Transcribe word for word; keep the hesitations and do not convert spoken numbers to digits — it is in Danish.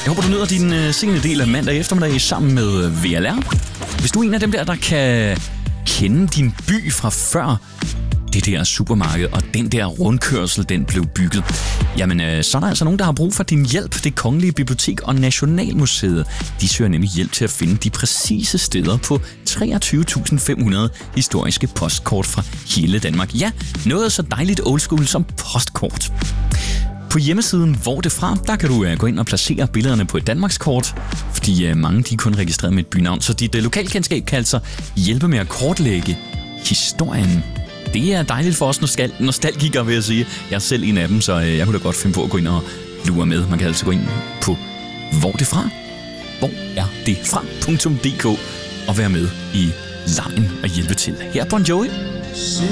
Jeg håber, du nyder din uh, senere del af mandag eftermiddag sammen med V L R. Hvis du er en af dem der, der kan kende din by fra før det der supermarked, og den der rundkørsel, den blev bygget, jamen øh, så er der altså nogen, der har brug for din hjælp. Det Kongelige Bibliotek og Nationalmuseet, de søger nemlig hjælp til at finde de præcise steder på treogtyve tusind fem hundrede historiske postkort fra hele Danmark. Ja, noget så dejligt old school som postkort. På hjemmesiden Hvor det fra, der kan du uh, gå ind og placere billederne på et Danmarkskort, fordi uh, mange de er kun registreret med et bynavn, så dit uh, lokalkendskab kan altså hjælpe med at kortlægge historien. Det er dejligt for os nostal- nostalgikere, vil jeg sige. Jeg er selv en af dem, så uh, jeg kunne da godt finde på at gå ind og lure med. Man kan altså gå ind på Hvor det fra, hvor er det fra punktum d k og være med i lejen og hjælpe til. Her er Bon Jovi.